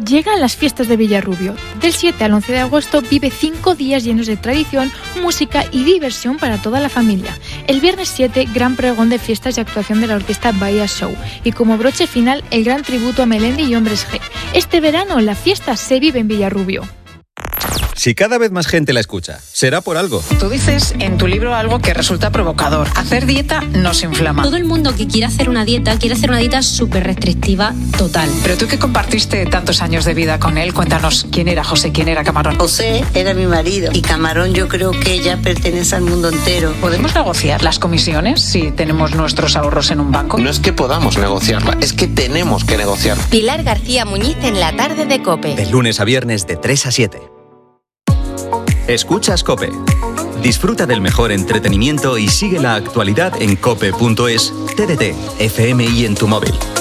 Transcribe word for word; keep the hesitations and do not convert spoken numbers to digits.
Llegan las fiestas de Villarrubio. Del siete al once de agosto vive cinco días llenos de tradición, música y diversión para toda la familia. El viernes siete, gran pregón de fiestas y actuación de la orquesta Bahía Show. Y como broche final, el gran tributo a Melendi y Hombres G. Este verano la fiesta se vive en Villarrubio. Si cada vez más gente la escucha, será por algo. Tú dices en tu libro algo que resulta provocador. Hacer dieta nos inflama. Todo el mundo que quiere hacer una dieta, quiere hacer una dieta súper restrictiva, total. Pero tú que compartiste tantos años de vida con él, cuéntanos quién era José, quién era Camarón. José era mi marido y Camarón yo creo que ya pertenece al mundo entero. ¿Podemos negociar las comisiones si tenemos nuestros ahorros en un banco? No es que podamos negociarla, es que tenemos que negociar. Pilar García Muñiz en la tarde de COPE. De lunes a viernes de tres a siete. Escuchas COPE. Disfruta del mejor entretenimiento y sigue la actualidad en cope punto es, T D T, F M y en tu móvil.